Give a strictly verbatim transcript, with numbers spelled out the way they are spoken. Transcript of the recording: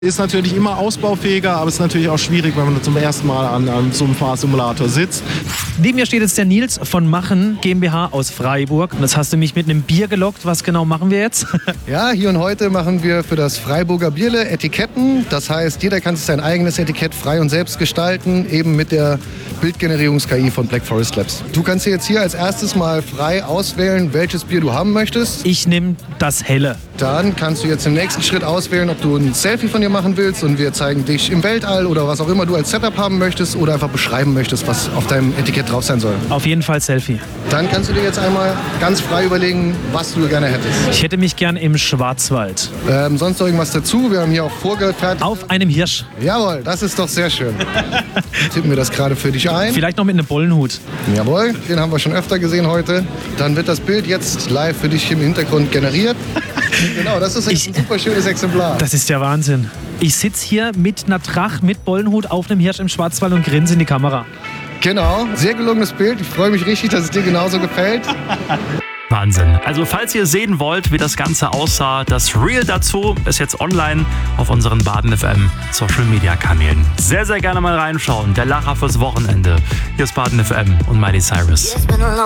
Ist natürlich immer ausbaufähiger, aber es ist natürlich auch schwierig, wenn man zum ersten Mal an, an so einem Fahrsimulator sitzt. Neben mir steht jetzt der Nils von Machen GmbH aus Freiburg. Und jetzt hast du mich mit einem Bier gelockt. Was genau machen wir jetzt? Ja, hier und heute machen wir für das Freiburger Bierle Etiketten. Das heißt, jeder kann sich sein eigenes Etikett frei und selbst gestalten, eben mit der Bildgenerierungs-K I von Black Forest Labs. Du kannst dir jetzt hier als erstes mal frei auswählen, welches Bier du haben möchtest. Ich nehme das Helle. Dann kannst du jetzt im nächsten Schritt auswählen, ob du ein Selfie von dir machen willst und wir zeigen dich im Weltall oder was auch immer du als Setup haben möchtest oder einfach beschreiben möchtest, was auf deinem Etikett drauf sein soll. Auf jeden Fall Selfie. Dann kannst du dir jetzt einmal ganz frei überlegen, was du gerne hättest. Ich hätte mich gern im Schwarzwald. Ähm, sonst noch irgendwas dazu? Wir haben hier auch vorgefertigt. Auf einem Hirsch. Jawohl, das ist doch sehr schön. Tippen wir das gerade für dich ein. Vielleicht noch mit einem Bollenhut. Jawohl, den haben wir schon öfter gesehen heute. Dann wird das Bild jetzt live für dich im Hintergrund generiert. Genau, das ist Ich- ein super schönes Exemplar. Das ist der Wahnsinn. Ich sitze hier mit einer Tracht, mit Bollenhut auf einem Hirsch im Schwarzwald und grinse in die Kamera. Genau, sehr gelungenes Bild. Ich freue mich richtig, dass es dir genauso gefällt. Wahnsinn. Also falls ihr sehen wollt, wie das Ganze aussah, das Reel dazu ist jetzt online auf unseren Baden F M Social Media Kanälen. Sehr, sehr gerne mal reinschauen. Der Lacher fürs Wochenende. Hier ist Baden F M und Miley Cyrus.